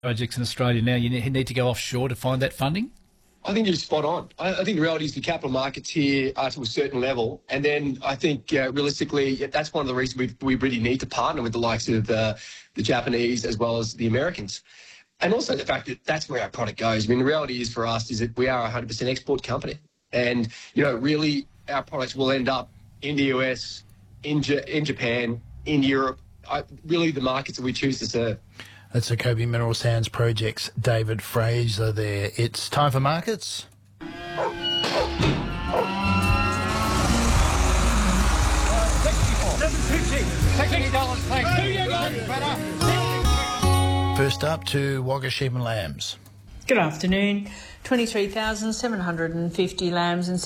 projects in Australia now, you need to go offshore to find that funding? I think you're spot on. I think the reality is the capital markets here are to a certain level. And then I think realistically, that's one of the reasons we really need to partner with the likes of the Japanese as well as the Americans. And also the fact that that's where our product goes. I mean, the reality is for us is that we are a 100% export company. And, really our products will end up in the US, in Japan, in Europe, really the markets that we choose to serve. That's the Kobe Mineral Sands Project's David Fraser there. It's time for markets. First up to Wagga Sheep and Lambs. Good afternoon. 23,750 lambs and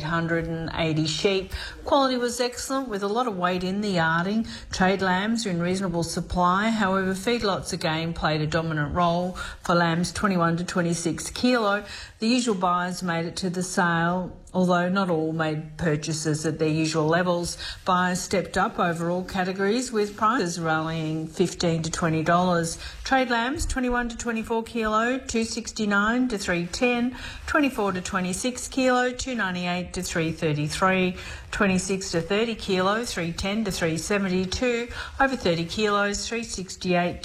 6,880 sheep. Quality was excellent with a lot of weight in the yarding. Trade lambs are in reasonable supply. However, feedlots again played a dominant role for lambs 21 to 26 kilo. The usual buyers made it to the sale, although not all made purchases at their usual levels. Buyers stepped up over all categories with prices rallying $15 to $20. Trade lambs 21 to 24 kilo, $269 to $310. 24 to 26 kilo, $298 to $333, 26 to 30 kilo, $310 to $372, over 30 kilos, $368 to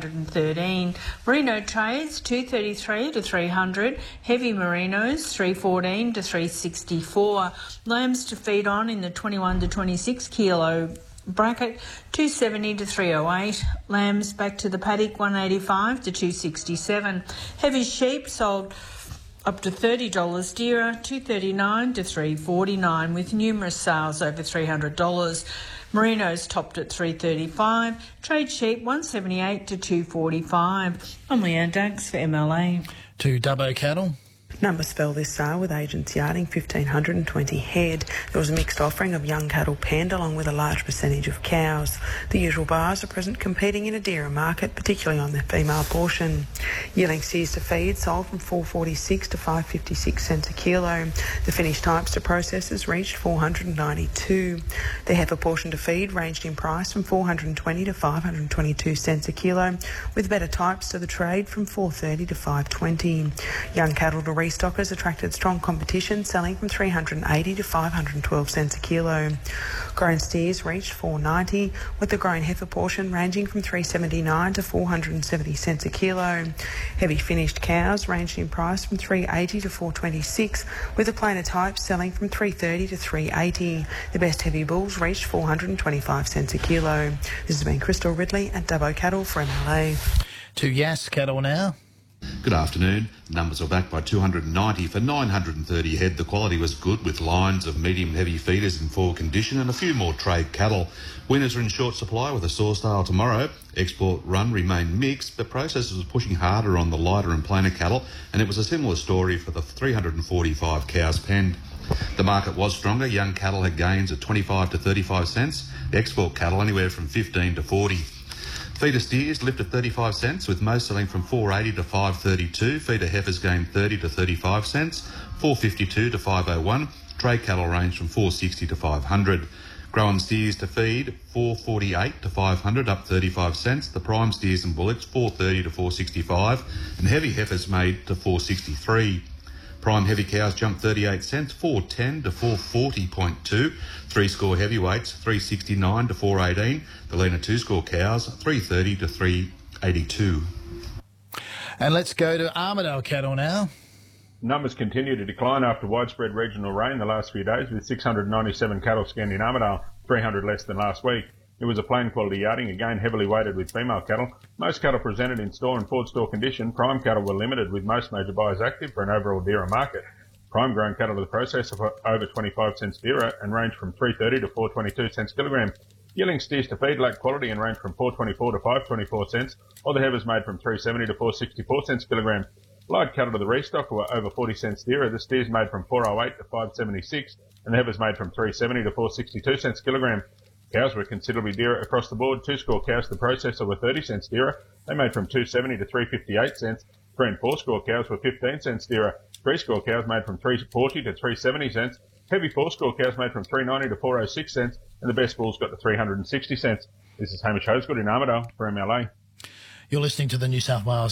$413. Merino trades, $233 to $300, heavy merinos, $314 to $364. Lambs to feed on in the 21 to 26 kilo bracket, $270 to $308. Lambs back to the paddock, $185 to $267. Heavy sheep sold up to $30 dearer, $239 to $349, with numerous sales over $300. Merinos topped at $335. Trade sheep $178 to $245. I'm Leanne Dax for MLA. To Dubbo Cattle. Numbers fell this sale with agents yarding 1,520 head. There was a mixed offering of young cattle penned along with a large percentage of cows. The usual buyers are present competing in a dearer market, particularly on the female portion. Yearling steers to feed sold from $4.46 to $5.56 a kilo. The finished types to processors reached $492. The heifer portion to feed ranged in price from $420 to $522 a kilo, with better types to the trade from $430 to $520. Young cattle to restockers attracted strong competition, selling from $380 to $512 a kilo. Grown steers reached $490, with the grown heifer portion ranging from $379 to $470 a kilo. Heavy finished cows ranged in price from $380 to $426, with the plainer types selling from $330 to $380. The best heavy bulls reached $425 a kilo. This has been Crystal Ridley at Dubbo Cattle for MLA. To Yass Cattle now. Good afternoon. Numbers are back by 290 for 930 head. The quality was good with lines of medium and heavy feeders in full condition and a few more trade cattle. Winners are in short supply with a sore style tomorrow. Export run remained mixed, but processors were pushing harder on the lighter and plainer cattle, and it was a similar story for the 345 cows penned. The market was stronger. Young cattle had gains at 25 to 35 cents. Export cattle anywhere from 15 to 40. Feeder steers lifted 35 cents, with most selling from $4.80 to $5.32. Feeder heifers gained 30 to 35 cents, $4.52 to $5.01. Trade cattle ranged from $4.60 to $500. Grown steers to feed $4.48 to $500, up 35 cents. The prime steers and bullocks $4.30 to $4.65, and heavy heifers made to $4.63. Prime heavy cows jumped 38 cents, $4.10 to $4.40.2. Three-score heavyweights, $3.69 to $4.18. The leaner two-score cows, $3.30 to $3.82. And let's go to Armidale Cattle now. Numbers continue to decline after widespread regional rain the last few days, with 697 cattle scanned in Armidale, 300 less than last week. It was a plain quality yarding, again heavily weighted with female cattle. Most cattle presented in store and forward store condition. Prime cattle were limited, with most major buyers active for an overall dearer market. Prime grown cattle to the processor for over 25 cents dearer and range from $3.30 to $4.22 kilogram. Yearling steers to feed lack quality and range from $4.24 to $5.24 cents, while the heifers made from $3.70 to $4.64 kilogram. Light cattle to the restock were over 40 cents dearer. The steers made from $4.08 to $5.76, and the heifers made from $3.70 to $4.62 kilogram. Cows were considerably dearer across the board. Two-score cows to the processor were 30 cents dearer. They made from $2.70 to $3.58 cents. 3 and 4-score cows were 15 cents dearer. 3-score cows made from $3.40 to $3.70 cents. Heavy 4-score cows made from $3.90 to $4.06 cents, and the best bulls got to 360 cents. This is Hamish Hosgood in Armidale for MLA. You're listening to the New South Wales